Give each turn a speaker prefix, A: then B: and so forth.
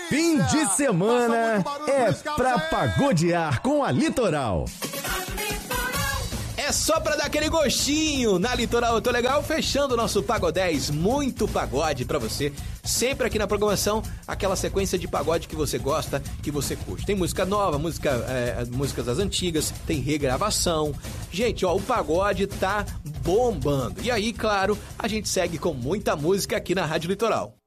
A: Fim de semana é pra pagodear com a Litoral.
B: É só pra dar aquele gostinho na Litoral. Eu tô legal, fechando o nosso Pagodés. Muito pagode pra você. Sempre aqui na programação, aquela sequência de pagode que você gosta, que você curte. Tem música nova, músicas das antigas, tem regravação. Gente, ó, o pagode tá bombando. E aí, claro, a gente segue com muita música aqui na Rádio Litoral.